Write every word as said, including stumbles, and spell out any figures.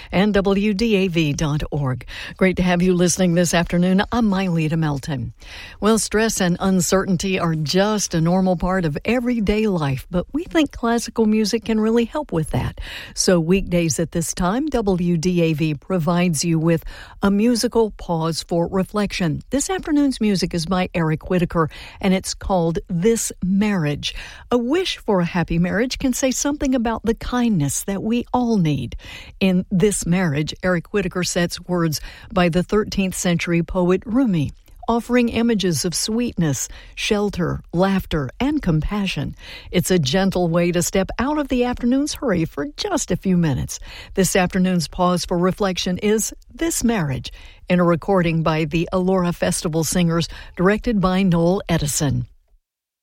and W D A V dot org. Great to have you listening this afternoon. I'm Myleta Melton. Well, stress and uncertainty are just a normal part of everyday life, but we think classical music can really help with that. So weekdays at this time, W D A V provides you with a musical pause for reflection. This afternoon's music is by Eric Whitacre, and it's called This Marriage. A wish for a happy marriage can say something about the kindness that we all need. In This Marriage, Eric Whitacre sets words by the thirteenth century poet Rumi, offering images of sweetness, shelter, laughter, and compassion. It's a gentle way to step out of the afternoon's hurry for just a few minutes. This afternoon's pause for reflection is This Marriage, in a recording by the Elora Festival Singers, directed by Noel Edison.